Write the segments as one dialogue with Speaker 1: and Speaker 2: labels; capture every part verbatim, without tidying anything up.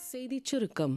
Speaker 1: செய்திச் சுருக்கம்.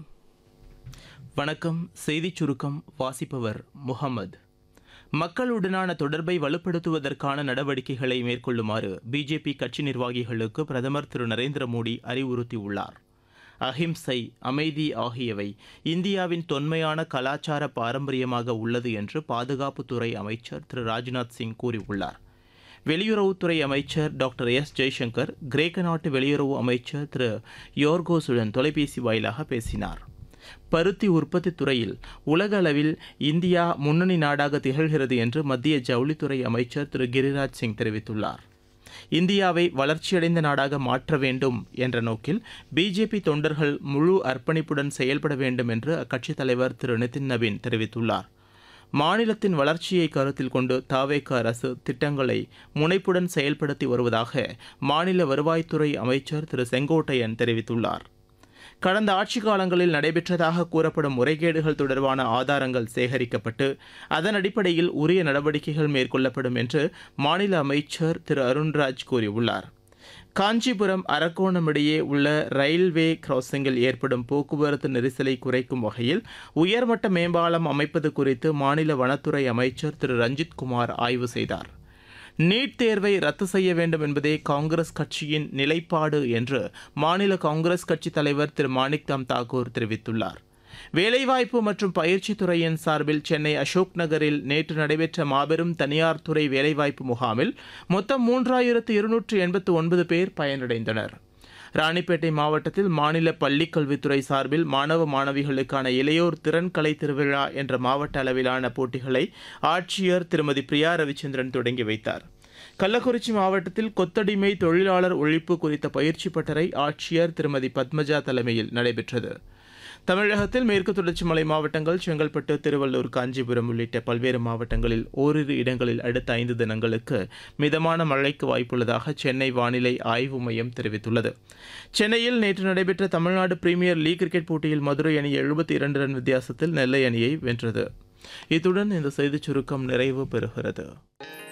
Speaker 2: வணக்கம். செய்திச் சுருக்கம் வாசிப்பவர் முகமது. மக்களுடனான தொடர்பை வலுப்படுத்துவதற்கான நடவடிக்கைகளை மேற்கொள்ளுமாறு பிஜேபி கட்சி நிர்வாகிகளுக்கு பிரதமர் திரு நரேந்திர மோடி அறிவுறுத்தியுள்ளார். அஹிம்சை, அமைதி ஆகியவை இந்தியாவின் தொன்மையான கலாச்சார பாரம்பரியமாக உள்ளது என்று பாதுகாப்புத்துறை அமைச்சர் திரு ராஜ்நாத் சிங் கூறியுள்ளார். வெளியுறவுத்துறை அமைச்சர் டாக்டர் எஸ் ஜெய்சங்கர் கிரேக்க நாட்டு வெளியுறவு அமைச்சர் திரு யோர்கோசுடன் தொலைபேசி வாயிலாக பேசினார். பருத்தி உற்பத்தி துறையில் உலக அளவில் இந்தியா முன்னணி நாடாக திகழ்கிறது என்று மத்திய ஜவுளித்துறை அமைச்சர் திரு கிரிராஜ் சிங் தெரிவித்துள்ளார். இந்தியாவை வளர்ச்சியடைந்த நாடாக மாற்ற வேண்டும் என்ற நோக்கில் பிஜேபி தொண்டர்கள் முழு அர்ப்பணிப்புடன் செயல்பட வேண்டும் என்று அக்கட்சித் தலைவர் திரு நிதின் நவீன் தெரிவித்துள்ளார். மாநிலத்தின் வளர்ச்சியை கருத்தில் கொண்டு தவேக அரசு திட்டங்களை முனைப்புடன் செயல்படுத்தி வருவதாக மாநில வருவாய்த்துறை அமைச்சர் திரு செங்கோட்டையன் தெரிவித்துள்ளார். கடந்த ஆட்சிக் காலங்களில் நடைபெற்றதாக கூறப்படும் முறைகேடுகள் தொடர்பான ஆதாரங்கள் சேகரிக்கப்பட்டு அதன் அடிப்படையில் உரிய நடவடிக்கைகள் மேற்கொள்ளப்படும் என்று மாநில அமைச்சர் திரு அருண்ராஜ் கூறியுள்ளார். காஞ்சிபுரம் அரக்கோணம் இடையே உள்ள ரயில்வே கிராசிங்கில் ஏற்படும் போக்குவரத்து நெரிசலை குறைக்கும் வகையில் உயர்மட்ட மேம்பாலம் அமைப்பது குறித்து மாநில வனத்துறை அமைச்சர் திரு ரஞ்சித் குமார் ஆய்வு செய்தார். நீட் தேர்வை ரத்து செய்ய வேண்டும் என்பதே காங்கிரஸ் கட்சியின் நிலைப்பாடு என்று மாநில காங்கிரஸ் கட்சித் தலைவர் திரு மாணிக்தாம் தாக்கூர் தெரிவித்துள்ளார். வேலைவாய்ப்பு மற்றும் பயிற்சி துறையின் சார்பில் சென்னை அசோக் நகரில் நேற்று நடைபெற்ற மாபெரும் தனியார் துறை வேலைவாய்ப்பு முகாமில் மொத்தம் மூன்றாயிரத்து இருநூற்று எண்பத்து ஒன்பது பேர் பயனடைந்தனர். ராணிப்பேட்டை மாவட்டத்தில் மாநில பள்ளிக்கல்வித்துறை சார்பில் மாணவ மாணவிகளுக்கான இளையோர் திறன்கலை திருவிழா என்ற மாவட்ட அளவிலான போட்டிகளை ஆட்சியர் திருமதி பிரியா ரவிச்சந்திரன் தொடங்கி வைத்தார். கள்ளக்குறிச்சி மாவட்டத்தில் கொத்தடிமை தொழிலாளர் ஒழிப்பு குறித்த பயிற்சி பட்டறை ஆட்சியர் திருமதி பத்மஜா தலைமையில் நடைபெற்றது. தமிழகத்தில் மேற்கு தொடர்ச்சி மலை மாவட்டங்கள் செங்கல்பட்டு, திருவள்ளூர், காஞ்சிபுரம் உள்ளிட்ட பல்வேறு மாவட்டங்களில் ஓரிரு இடங்களில் அடுத்த ஐந்து தினங்களுக்கு மிதமான மழைக்கு வாய்ப்புள்ளதாக சென்னை வானிலை ஆய்வு மையம் தெரிவித்துள்ளது. சென்னையில் நேற்று நடைபெற்ற தமிழ்நாடு பிரீமியர் லீக் கிரிக்கெட் போட்டியில் மதுரை அணி எழுபத்தி இரண்டு ரன் வித்தியாசத்தில் நெல்லை அணியை வென்றது. இத்துடன் இந்த செய்திச் சுருக்கம் நிறைவு பெறுகிறது.